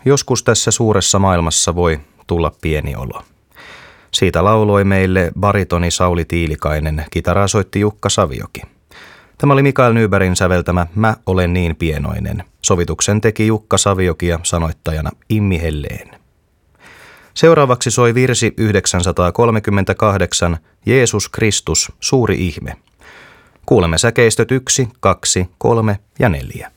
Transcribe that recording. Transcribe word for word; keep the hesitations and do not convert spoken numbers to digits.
Joskus tässä suuressa maailmassa voi tulla pieni olo. Siitä lauloi meille baritoni Sauli Tiilikainen, kitaraa soitti Jukka Savioki. Tämä oli Mikael Nybergin säveltämä Mä olen niin pienoinen. Sovituksen teki Jukka Savioki ja sanoittajana Immi Helleen. Seuraavaksi soi virsi yhdeksänsataakolmekymmentäkahdeksan Jeesus Kristus, suuri ihme. Kuulemme säkeistöt yksi, kaksi, kolme ja neljä.